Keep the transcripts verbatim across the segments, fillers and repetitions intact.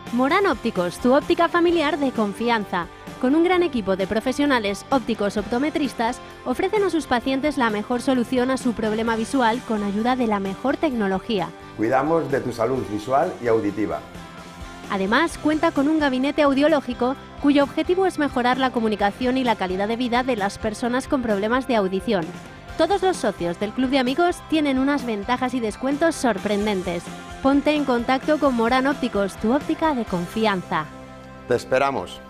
Morán Ópticos, tu óptica familiar de confianza. Con un gran equipo de profesionales ópticos optometristas, ofrecen a sus pacientes la mejor solución a su problema visual con ayuda de la mejor tecnología. Cuidamos de tu salud visual y auditiva. Además, cuenta con un gabinete audiológico cuyo objetivo es mejorar la comunicación y la calidad de vida de las personas con problemas de audición. Todos los socios del Club de Amigos tienen unas ventajas y descuentos sorprendentes. Ponte en contacto con Morán Ópticos, tu óptica de confianza. Te esperamos.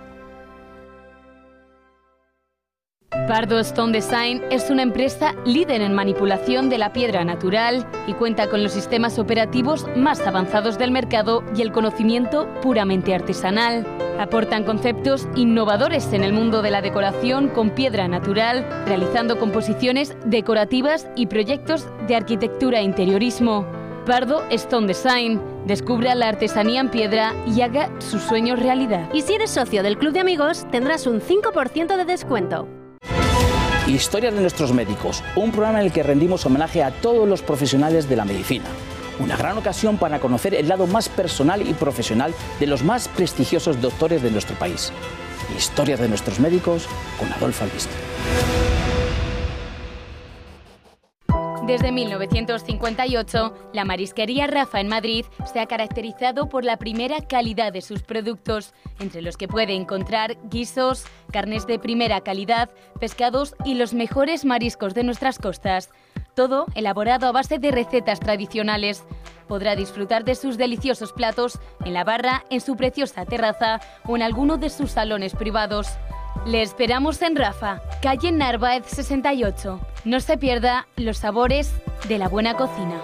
Pardo Stone Design es una empresa líder en manipulación de la piedra natural y cuenta con los sistemas operativos más avanzados del mercado y el conocimiento puramente artesanal. Aportan conceptos innovadores en el mundo de la decoración con piedra natural, realizando composiciones decorativas y proyectos de arquitectura e interiorismo. Pardo Stone Design. Descubra la artesanía en piedra y haga sus sueños realidad. Y si eres socio del Club de Amigos, tendrás un cinco por ciento de descuento. Historias de nuestros médicos, un programa en el que rendimos homenaje a todos los profesionales de la medicina. Una gran ocasión para conocer el lado más personal y profesional de los más prestigiosos doctores de nuestro país. Historias de nuestros médicos con Adolfo Albiste. Desde mil novecientos cincuenta y ocho, la Marisquería Rafa en Madrid se ha caracterizado por la primera calidad de sus productos, entre los que puede encontrar guisos, carnes de primera calidad, pescados y los mejores mariscos de nuestras costas. Todo elaborado a base de recetas tradicionales. Podrá disfrutar de sus deliciosos platos en la barra, en su preciosa terraza o en alguno de sus salones privados. Le esperamos en Rafa, calle Narváez sesenta y ocho. No se pierda los sabores de la buena cocina.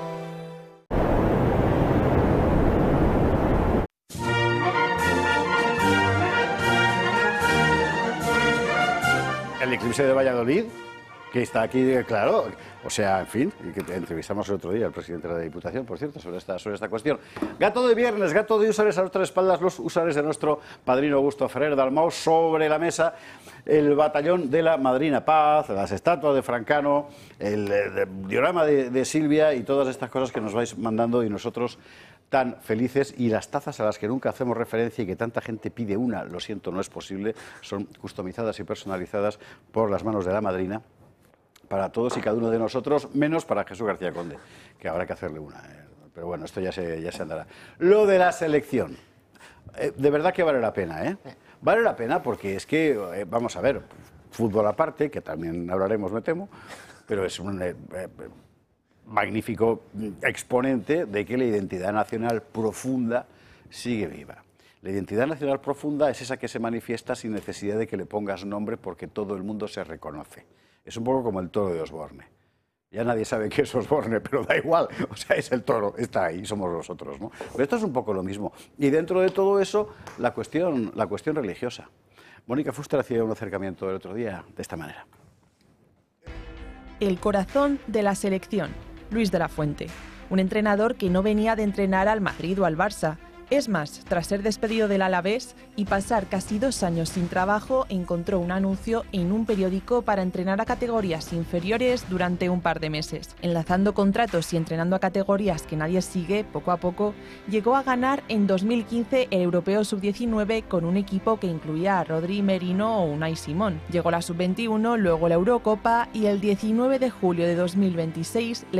El eclipse de Valladolid, que está aquí, claro, o sea, en fin, y que entrevistamos el otro día al presidente de la Diputación, por cierto, sobre esta, sobre esta cuestión. Gato de viernes, gato de usares a nuestras espaldas, los usares de nuestro padrino Augusto Ferrer Dalmau, sobre la mesa el batallón de la Madrina Paz, las estatuas de Francano, el, el diorama de, de Silvia y todas estas cosas que nos vais mandando y nosotros tan felices, y las tazas a las que nunca hacemos referencia y que tanta gente pide una, lo siento, no es posible, son customizadas y personalizadas por las manos de la madrina, para todos y cada uno de nosotros, menos para Jesús García Conde, que habrá que hacerle una. ¿eh? Pero bueno, esto ya se, ya se andará. Lo de la selección, eh, de verdad que vale la pena, ¿eh? Vale la pena porque es que, eh, vamos a ver, fútbol aparte, que también hablaremos, me temo, pero es un eh, eh, magnífico exponente de que la identidad nacional profunda sigue viva. La identidad nacional profunda es esa que se manifiesta sin necesidad de que le pongas nombre porque todo el mundo se reconoce. Es un poco como el toro de Osborne. Ya nadie sabe qué es Osborne, pero da igual. O sea, es el toro, está ahí, somos nosotros, ¿no? Pero esto es un poco lo mismo. Y dentro de todo eso, la cuestión, la cuestión religiosa. Mónica Fuster hacía un acercamiento el otro día de esta manera. El corazón de la selección, Luis de la Fuente. Un entrenador que no venía de entrenar al Madrid o al Barça. Es más, tras ser despedido del Alavés y pasar casi dos años sin trabajo, encontró un anuncio en un periódico para entrenar a categorías inferiores durante un par de meses. Enlazando contratos y entrenando a categorías que nadie sigue, poco a poco, llegó a ganar en dos mil quince el Europeo sub diecinueve con un equipo que incluía a Rodri, Merino o Unai Simón. Llegó la sub veintiuno, luego la Eurocopa y el diecinueve de julio de dos mil veintiséis le